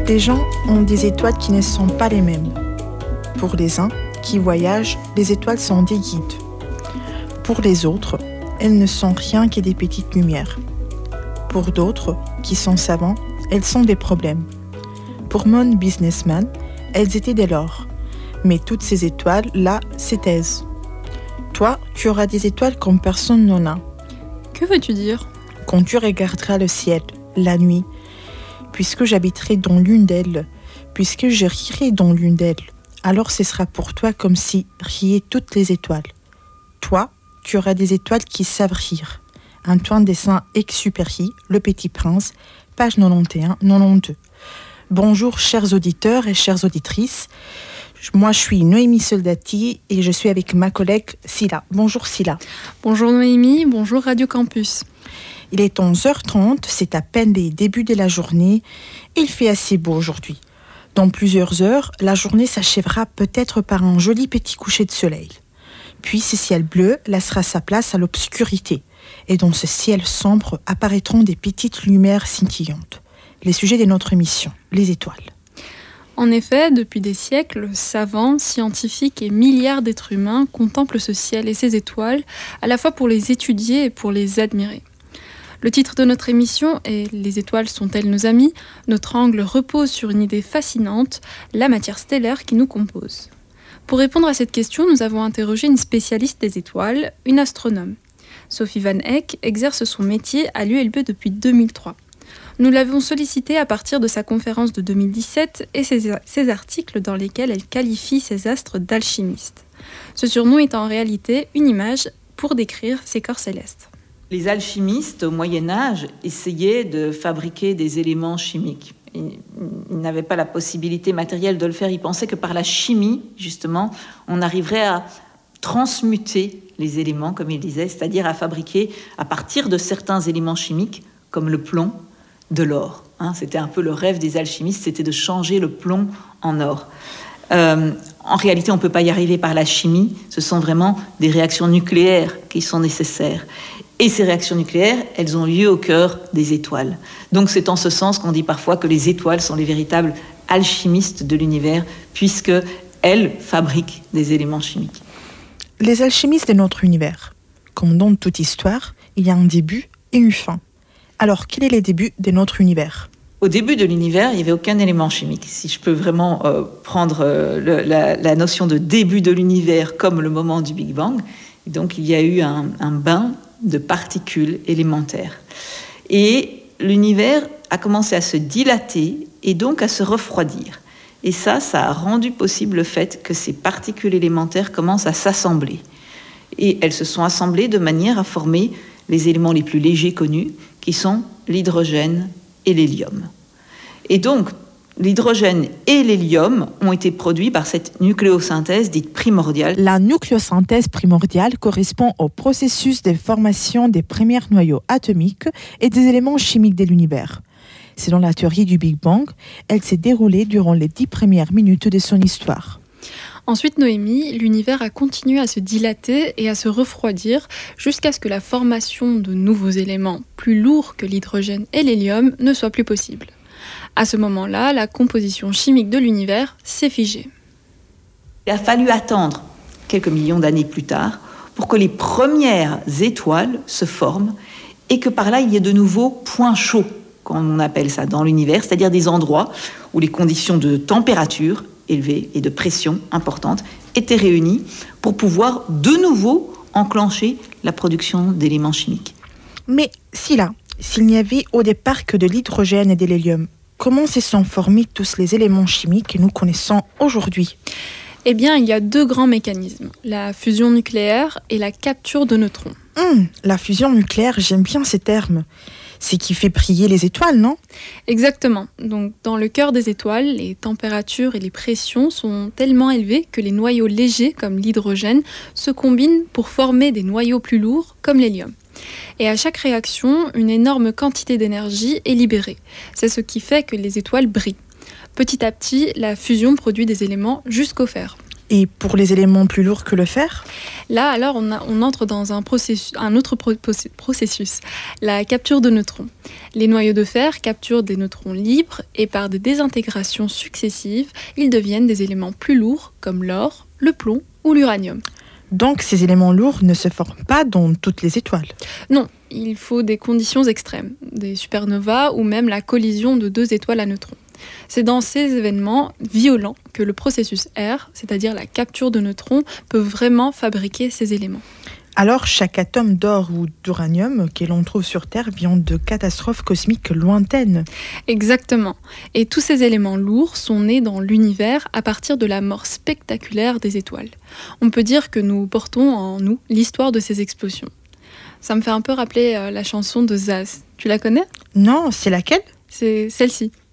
Les gens ont des étoiles qui ne sont pas les mêmes. Pour les uns qui voyagent, les étoiles sont des guides. Pour les autres, elles ne sont rien que des petites lumières. Pour d'autres, qui sont savants, elles sont des problèmes. Pour mon businessman, elles étaient de l'or. Mais toutes ces étoiles-là se taisent. Toi, tu auras des étoiles comme personne n'en a. Que veux-tu dire ? Quand tu regarderas le ciel, la nuit, puisque j'habiterai dans l'une d'elles, puisque je rirai dans l'une d'elles, alors ce sera pour toi comme si riaient toutes les étoiles. Toi, tu auras des étoiles qui savent rire. Antoine de Saint-Exupéry, Le Petit Prince, page 91-92. Bonjour chers auditeurs et chères auditrices. Moi, je suis Noémie Soldati et je suis avec ma collègue Silla. Bonjour Silla. Bonjour Noémie, bonjour Radio Campus. Il est 11h30, c'est à peine les débuts de la journée. Il fait assez beau aujourd'hui. Dans plusieurs heures, la journée s'achèvera peut-être par un joli petit coucher de soleil. Puis ce ciel bleu laissera sa place à l'obscurité. Et dans ce ciel sombre apparaîtront des petites lumières scintillantes. Les sujets de notre émission, les étoiles. En effet, depuis des siècles, savants, scientifiques et milliards d'êtres humains contemplent ce ciel et ces étoiles, à la fois pour les étudier et pour les admirer. Le titre de notre émission est « Les étoiles sont-elles nos amis ?» Notre angle repose sur une idée fascinante, la matière stellaire qui nous compose. Pour répondre à cette question, nous avons interrogé une spécialiste des étoiles, une astronome. Sophie Van Eck exerce son métier à l'ULB depuis 2003. Nous l'avons sollicitée à partir de sa conférence de 2017 et ses articles dans lesquels elle qualifie ces astres d'alchimistes. Ce surnom est en réalité une image pour décrire ces corps célestes. Les alchimistes, au Moyen-Âge, essayaient de fabriquer des éléments chimiques. Ils n'avaient pas la possibilité matérielle de le faire. Ils pensaient que par la chimie, justement, on arriverait à transmuter les éléments, comme ils disaient, c'est-à-dire à fabriquer, à partir de certains éléments chimiques, comme le plomb, de l'or. C'était un peu le rêve des alchimistes, c'était de changer le plomb en or. En réalité, on ne peut pas y arriver par la chimie. Ce sont vraiment des réactions nucléaires qui sont nécessaires. Et ces réactions nucléaires, elles ont lieu au cœur des étoiles. Donc c'est en ce sens qu'on dit parfois que les étoiles sont les véritables alchimistes de l'univers, puisqu'elles fabriquent des éléments chimiques. Les alchimistes de notre univers. Comme dans toute histoire, il y a un début et une fin. Alors, quel est le début de notre univers ? Au début de l'univers, il n'y avait aucun élément chimique. Si je peux vraiment prendre la notion de début de l'univers comme le moment du Big Bang, et donc il y a eu un bain de particules élémentaires. Et l'univers a commencé à se dilater et donc à se refroidir. Et ça a rendu possible le fait que ces particules élémentaires commencent à s'assembler. Et elles se sont assemblées de manière à former les éléments les plus légers connus, qui sont l'hydrogène et l'hélium. Et donc, l'hydrogène et l'hélium ont été produits par cette nucléosynthèse dite primordiale. La nucléosynthèse primordiale correspond au processus de formation des premiers noyaux atomiques et des éléments chimiques de l'univers. Selon la théorie du Big Bang, elle s'est déroulée durant les 10 premières minutes de son histoire. Ensuite, Noémie, l'univers a continué à se dilater et à se refroidir jusqu'à ce que la formation de nouveaux éléments plus lourds que l'hydrogène et l'hélium ne soit plus possible. À ce moment-là, la composition chimique de l'univers s'est figée. Il a fallu attendre quelques millions d'années plus tard pour que les premières étoiles se forment et que par là, il y ait de nouveaux points chauds, comme on appelle ça dans l'univers, c'est-à-dire des endroits où les conditions de température élevée et de pression importante étaient réunies pour pouvoir de nouveau enclencher la production d'éléments chimiques. Mais s'il n'y avait au départ que de l'hydrogène et de l'hélium, comment se sont formés tous les éléments chimiques que nous connaissons aujourd'hui ? Eh bien, il y a deux grands mécanismes, la fusion nucléaire et la capture de neutrons. La fusion nucléaire, j'aime bien ces termes. C'est qui fait briller les étoiles, non ? Exactement. Donc, dans le cœur des étoiles, les températures et les pressions sont tellement élevées que les noyaux légers, comme l'hydrogène, se combinent pour former des noyaux plus lourds, comme l'hélium. Et à chaque réaction, une énorme quantité d'énergie est libérée. C'est ce qui fait que les étoiles brillent. Petit à petit, la fusion produit des éléments jusqu'au fer. Et pour les éléments plus lourds que le fer? Là, alors, on entre dans un autre processus, la capture de neutrons. Les noyaux de fer capturent des neutrons libres et par des désintégrations successives, ils deviennent des éléments plus lourds comme l'or, le plomb ou l'uranium. Donc ces éléments lourds ne se forment pas dans toutes les étoiles? Non, il faut des conditions extrêmes, des supernovas ou même la collision de deux étoiles à neutrons. C'est dans ces événements violents que le processus R, c'est-à-dire la capture de neutrons, peut vraiment fabriquer ces éléments. Alors chaque atome d'or ou d'uranium que l'on trouve sur Terre vient de catastrophes cosmiques lointaines? Exactement. Et tous ces éléments lourds sont nés dans l'univers à partir de la mort spectaculaire des étoiles. On peut dire que nous portons en nous l'histoire de ces explosions. Ça me fait un peu rappeler la chanson de Zaz. Tu la connais? Non, c'est laquelle? C'est celle-ci.